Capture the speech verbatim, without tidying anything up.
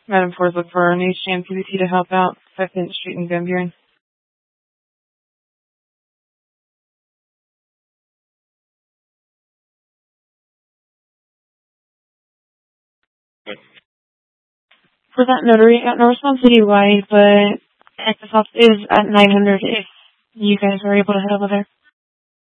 Madam four is looking for an H G M P B T to help out Second Street in Van Buren. For that notary, got no response citywide, but Access Ops is at nine hundred if you guys are able to head over there.